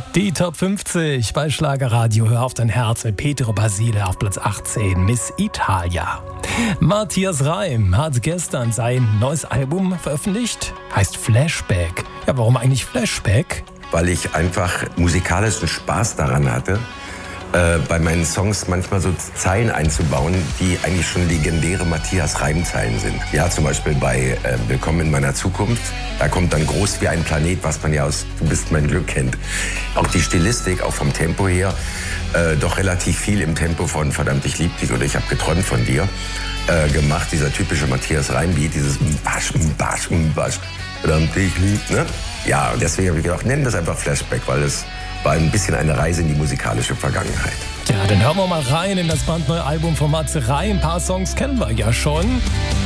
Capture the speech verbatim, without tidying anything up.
Die Top fünfzig bei Schlagerradio. Hör auf dein Herz mit Petro Basile auf Platz achtzehn, Miss Italia. Matthias Reim hat gestern sein neues Album veröffentlicht, heißt Flashback. Ja, warum eigentlich Flashback? Weil ich einfach musikalischen Spaß daran hatte, äh, bei meinen Songs manchmal so Zeilen einzubauen, die eigentlich schon legendäre Matthias Reim-Zeilen sind. Ja, zum Beispiel bei äh, Willkommen in meiner Zukunft. Da kommt dann groß wie ein Planet, was man ja aus Du bist mein Glück kennt. Auch die Stilistik, auch vom Tempo her, äh, doch relativ viel im Tempo von Verdammt, ich lieb dich oder Ich hab geträumt von dir äh, gemacht. Dieser typische Matthias Reim-Beat, dieses Basch, Basch, Basch, Verdammt, ich lieb, ne? Ja, und deswegen habe ich gedacht, nennen das einfach Flashback, weil es war ein bisschen eine Reise in die musikalische Vergangenheit. Ja, dann hören wir mal rein in das brandneue Album von Matze Reim. Ein paar Songs kennen wir ja schon.